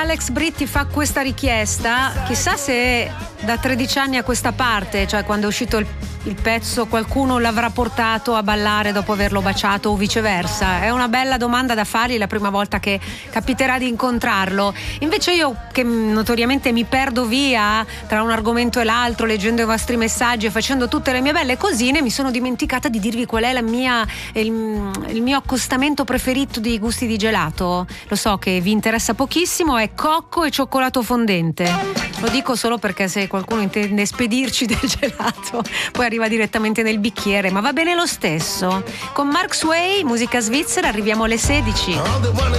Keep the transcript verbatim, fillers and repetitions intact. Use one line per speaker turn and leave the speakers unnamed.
Alex Britti fa questa richiesta, chissà se da tredici anni a questa parte, cioè quando è uscito il, il pezzo, qualcuno l'avrà portato a ballare dopo averlo baciato o viceversa. È una bella domanda da fargli la prima volta che capiterà di incontrarlo. Invece io, che notoriamente mi perdo via tra un argomento e l'altro, leggendo i vostri messaggi e facendo tutte le mie belle cosine, mi sono dimenticata di dirvi qual è la mia, il, il mio accostamento preferito di gusti di gelato. Lo so che vi interessa pochissimo, è cocco e cioccolato fondente. Lo dico solo perché se qualcuno intende spedirci del gelato poi arriva direttamente nel bicchiere, ma va bene lo stesso. Con Mark Sway, musica svizzera, arriviamo alle sedici.